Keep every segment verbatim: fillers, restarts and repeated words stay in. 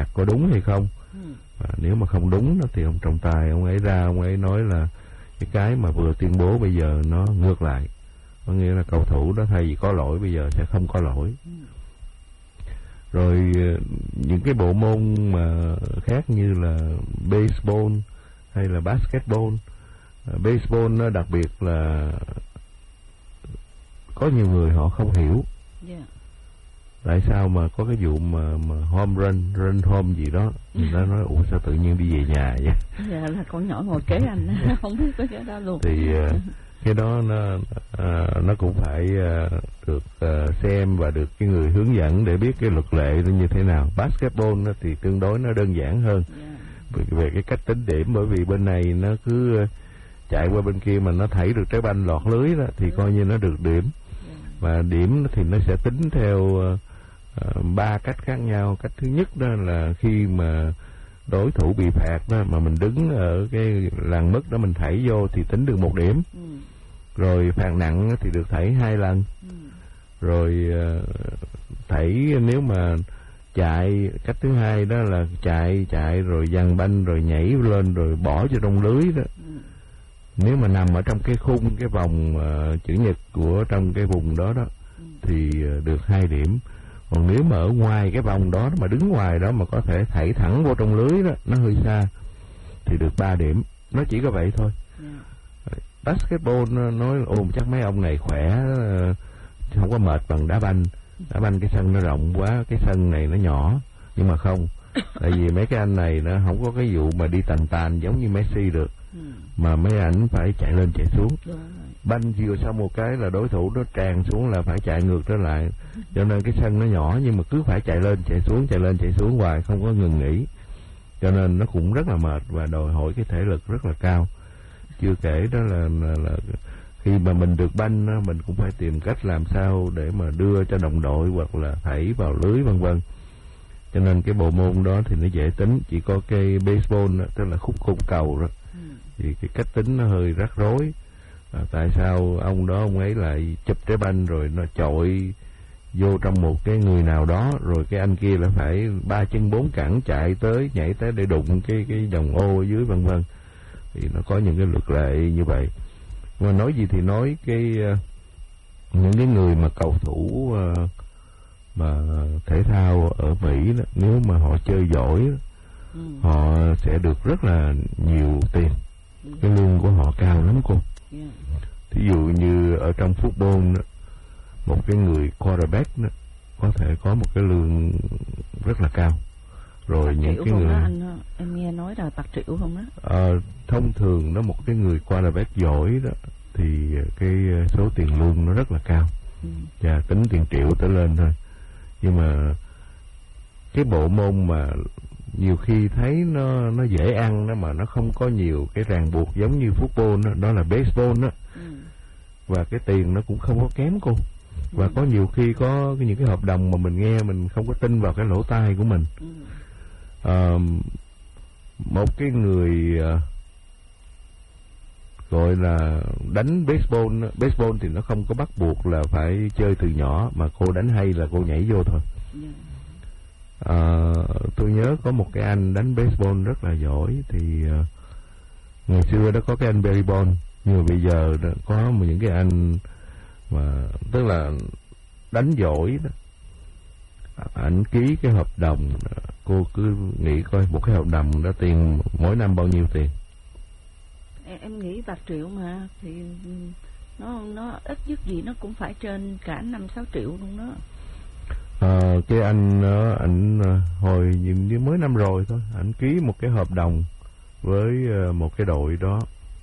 phạt có đúng hay không. Ừ. Và nếu mà không đúng đó, thì ông trọng tài ông ấy ra ông ấy nói là cái cái mà vừa tuyên bố bây giờ nó ngược lại, có nghĩa là cầu thủ đó thay vì có lỗi bây giờ sẽ không có lỗi. Ừ. Rồi những cái bộ môn mà khác như là baseball hay là basketball, baseball nó đặc biệt là có nhiều người họ không hiểu. Yeah. Tại sao mà có cái vụ mà, mà home run, run home gì đó, người ta nói ủa sao tự nhiên đi về nhà vậy? Dạ là con nhỏ ngồi kế anh không biết cái đó luôn. Thì cái đó nó nó cũng phải được xem và được cái người hướng dẫn để biết cái luật lệ nó như thế nào. Basketball nó thì tương đối nó đơn giản hơn. Yeah. Về cái cách tính điểm, bởi vì bên này nó cứ chạy qua bên kia mà nó thảy được trái banh lọt lưới đó thì coi như nó được điểm. Và điểm thì nó sẽ tính theo ba uh, cách khác nhau. Cách thứ nhất đó là khi mà đối thủ bị phạt đó mà mình đứng ở cái làn mức đó mình thảy vô thì tính được một điểm. Ừ. Rồi phạt nặng thì được thảy hai lần. Ừ. Rồi uh, thảy nếu mà chạy, cách thứ hai đó là chạy chạy rồi giằng banh rồi nhảy lên rồi bỏ cho trong lưới đó. Ừ. Nếu mà nằm ở trong cái khung, cái vòng uh, chữ nhật của trong cái vùng đó đó, ừ. thì uh, được hai điểm. Còn nếu mà ở ngoài cái vòng đó mà đứng ngoài đó mà có thể thảy thẳng vô trong lưới đó, nó hơi xa, thì được ba điểm. Nó chỉ có vậy thôi. Yeah. Basketball nó nói ồ chắc mấy ông này khỏe, uh, không có mệt bằng đá banh. Đá banh cái sân nó rộng quá, cái sân này nó nhỏ. Nhưng mà không, tại vì mấy cái anh này nó không có cái vụ mà đi tàn tàn giống như Messi được. Ừ. Mà mấy ảnh phải chạy lên chạy xuống. Banh vừa sau một cái là đối thủ nó tràn xuống là phải chạy ngược trở lại. Cho nên cái sân nó nhỏ nhưng mà cứ phải chạy lên chạy xuống, chạy lên chạy xuống hoài, không có ngừng nghỉ. Cho nên nó cũng rất là mệt và đòi hỏi cái thể lực rất là cao. Chưa kể đó là, là, là khi mà mình được banh đó, mình cũng phải tìm cách làm sao để mà đưa cho đồng đội hoặc là thảy vào lưới vân vân. Cho nên cái bộ môn đó thì nó dễ tính. Chỉ có cái baseball đó, tức là khúc côn cầu đó, ừ. thì cái cách tính nó hơi rắc rối. À, tại sao ông đó ông ấy lại chụp trái banh rồi nó chọi vô trong một cái người nào đó, rồi cái anh kia là phải ba chân bốn cẳng chạy tới nhảy tới để đụng cái cái vòng ô ở dưới vân vân. Thì nó có những cái luật lệ như vậy. Mà nói gì thì nói, cái những cái người mà cầu thủ uh, mà thể thao ở Mỹ đó, nếu mà họ chơi giỏi đó, ừ. họ sẽ được rất là nhiều tiền. Ừ. Cái lương của họ cao lắm cô. Yeah. Thí dụ như ở trong football đó, một cái người quarterback đó, có thể có một cái lương rất là cao. Rồi bạc những cái người đó, anh, em nghe nói là bạc triệu không đó. Ờ, thông thường đó một cái người quarterback giỏi đó thì cái số tiền lương nó rất là cao. Ừ. Và tính tiền triệu tới lên thôi. Nhưng mà cái bộ môn mà nhiều khi thấy nó nó dễ ăn đó mà nó không có nhiều cái ràng buộc giống như football đó, đó là baseball đó. Ừ. Và cái tiền nó cũng không có kém cô. Và ừ. có nhiều khi có những cái hợp đồng mà mình nghe mình không có tin vào cái lỗ tai của mình. Ừ. À, một cái người uh, gọi là đánh baseball, baseball thì nó không có bắt buộc là phải chơi từ nhỏ, mà cô đánh hay là cô nhảy vô thôi. Yeah. À, tôi nhớ có một cái anh đánh baseball rất là giỏi, thì uh, ngày xưa đó có cái anh Barry Bonds, nhưng mà bây giờ đó, có những cái anh mà tức là đánh giỏi đó, anh ký cái hợp đồng, cô cứ nghĩ coi một cái hợp đồng đó tiền mỗi năm bao nhiêu tiền. Em, em nghĩ bạc triệu mà thì nó nó ít nhất gì nó cũng phải trên cả năm sáu triệu luôn đó. À, cái anh đó, anh hồi như mới năm rồi thôi, anh ký một cái hợp đồng với một cái đội đó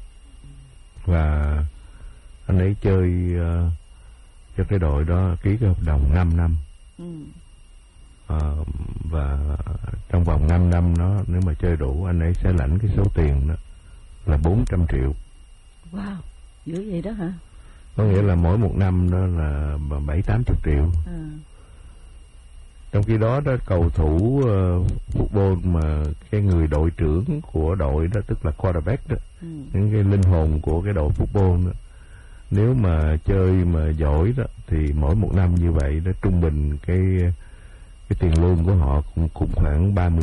và anh ấy chơi uh, cho cái đội đó, ký cái hợp đồng năm năm. Ừ. À, và trong vòng năm năm đó, nếu mà chơi đủ anh ấy sẽ lãnh cái số tiền đó là bốn trăm triệu. Wow, dữ vậy đó hả? Có nghĩa là mỗi một năm đó là bảy tám chục triệu. À. Trong khi đó đó cầu thủ uh, football mà cái người đội trưởng của đội đó, tức là quarterback đó, ừ. những cái linh hồn của cái đội football đó, nếu mà chơi mà giỏi đó thì mỗi một năm như vậy đó trung bình cái cái tiền lương của họ cũng cũng khoảng ba mươi